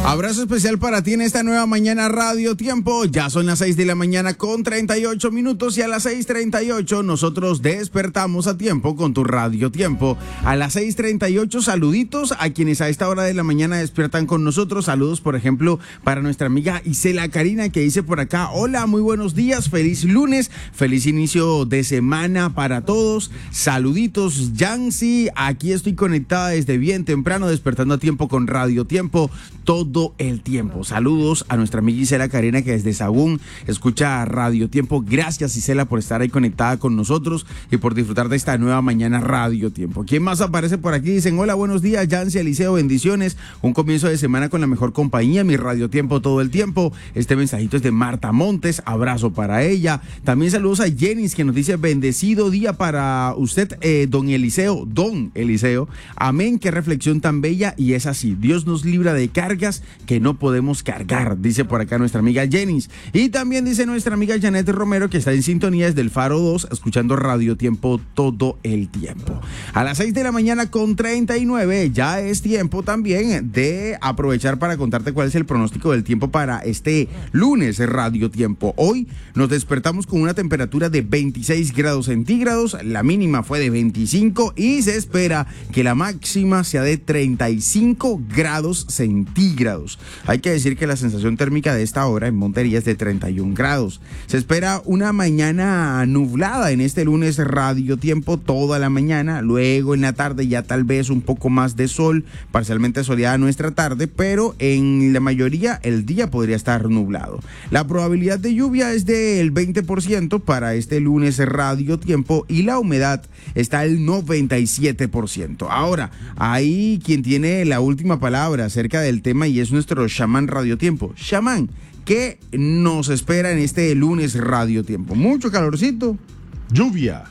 Abrazo especial para ti en esta nueva mañana Radio Tiempo. Ya son las 6 de la mañana con 38 minutos y a las 6:38 nosotros despertamos a tiempo con tu Radio Tiempo. A las 6:38 saluditos a quienes a esta hora de la mañana despiertan con nosotros. Saludos, por ejemplo, para nuestra amiga Isela Karina, que dice por acá: hola, muy buenos días, feliz lunes, feliz inicio de semana para todos. Saluditos, Yancy, aquí estoy conectada desde bien temprano, despertando a tiempo con Radio Tiempo todo el tiempo. Saludos a nuestra amiga Isela Karina, que desde Sagún escucha Radio Tiempo. Gracias, Isela, por estar ahí conectada con nosotros y por disfrutar de esta nueva mañana Radio Tiempo. ¿Quién más aparece por aquí? Dicen: hola, buenos días, Yancy, Eliseo, bendiciones, un comienzo de semana con la mejor compañía, mi Radio Tiempo todo el tiempo. Este mensajito es de Marta Montes, abrazo para ella. También saludos a Jenis, que nos dice: bendecido día para usted, don Eliseo, amén, qué reflexión tan bella. Y es así, Dios nos libra de cargas que no podemos cargar, dice por acá nuestra amiga Jenis. Y también dice nuestra amiga Janet Romero, que está en sintonía desde el Faro 2, escuchando Radio Tiempo todo el tiempo. A las 6 de la mañana con 39, ya es tiempo también de aprovechar para contarte cuál es el pronóstico del tiempo para este lunes Radio Tiempo. Hoy nos despertamos con una temperatura de 26 grados centígrados, la mínima fue de 25 y se espera que la máxima sea de 35 grados centígrados. Hay que decir que la sensación térmica de esta hora en Montería es de 31 grados. Se espera una mañana nublada en este lunes Radio Tiempo toda la mañana, luego en la tarde ya tal vez un poco más de sol, parcialmente soleada nuestra tarde, pero en la mayoría el día podría estar nublado. La probabilidad de lluvia es del 20% para este lunes Radio Tiempo y la humedad está al 97%. Ahora, hay quien tiene la última palabra acerca del tema y es nuestro chamán Radio Tiempo. Chamán, ¿qué nos espera en este lunes Radio Tiempo? ¿Mucho calorcito? Lluvia.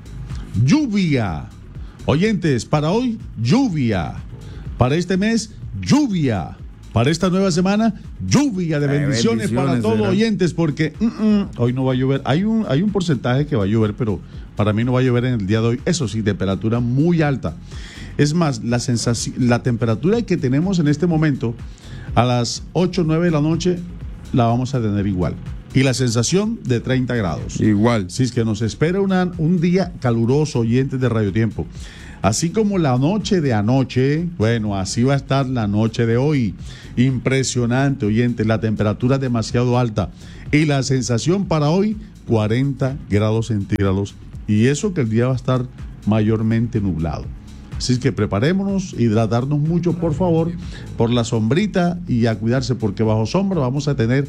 Oyentes, para hoy, lluvia. Para este mes, lluvia. Para esta nueva semana, lluvia de bendiciones para todos, oyentes, porque hoy no va a llover. Hay un porcentaje que va a llover, pero para mí no va a llover en el día de hoy. Eso sí, temperatura muy alta. Es más, la temperatura que tenemos en este momento, a las 8 o 9 de la noche, la vamos a tener igual. Y la sensación de 30 grados. Igual. Sí, es que nos espera un día caluroso, oyentes de Radio Tiempo. Así como la noche de anoche, bueno, así va a estar la noche de hoy. Impresionante, oyentes, la temperatura demasiado alta. Y la sensación para hoy, 40 grados centígrados. Y eso que el día va a estar mayormente nublado. Así es que preparémonos, hidratarnos mucho, por favor, por la sombrita y a cuidarse, porque bajo sombra vamos a tener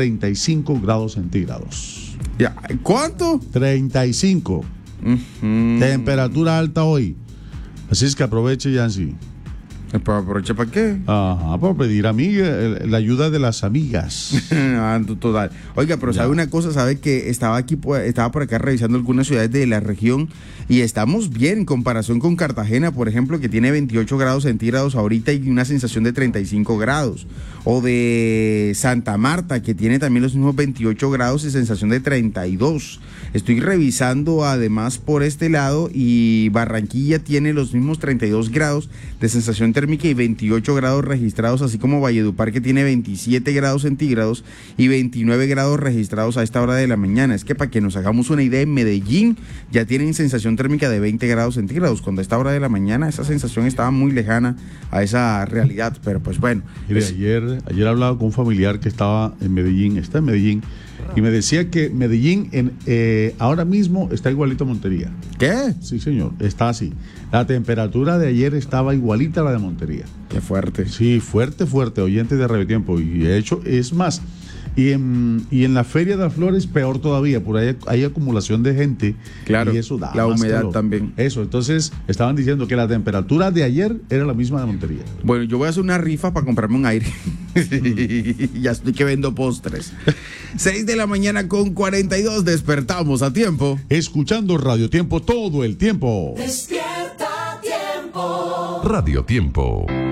35 grados centígrados. Ya, ¿cuánto? 35. Temperatura alta hoy. Así es que aproveche, Yancy. ¿Aprovecha para qué? Ajá, para pedir la ayuda de las amigas. Total. Oiga, pero sabe una cosa, sabe que estaba por acá revisando algunas ciudades de la región y estamos bien en comparación con Cartagena, por ejemplo, que tiene 28 grados centígrados ahorita y una sensación de 35 grados. O de Santa Marta, que tiene también los mismos 28 grados y sensación de 32. Estoy revisando además por este lado y Barranquilla tiene los mismos 32 grados de sensación térmica y 28 grados registrados, así como Valledupar, que tiene 27 grados centígrados y 29 grados registrados a esta hora de la mañana. Es que para que nos hagamos una idea, en Medellín ya tienen sensación térmica de 20 grados centígrados, cuando a esta hora de la mañana esa sensación estaba muy lejana a esa realidad, pero pues bueno. Mire, ayer hablaba con un familiar que está en Medellín, y me decía que Medellín ahora mismo está igualito a Montería. ¿Qué? Sí, señor, está así. La temperatura de ayer estaba igualita a la de Montería. Qué fuerte. Sí, fuerte, oyentes de Radio Tiempo. Y de hecho, es más, y en la Feria de las Flores peor todavía, por ahí hay acumulación de gente. Claro, y eso da la más humedad calor. también. Eso, entonces estaban diciendo que la temperatura de ayer era la misma de Montería. Bueno, yo voy a hacer una rifa para comprarme un aire. Ya estoy que vendo postres. 6 de la mañana con 42, despertamos a tiempo. Escuchando Radio Tiempo todo el tiempo. Despierta a tiempo. Radio Tiempo.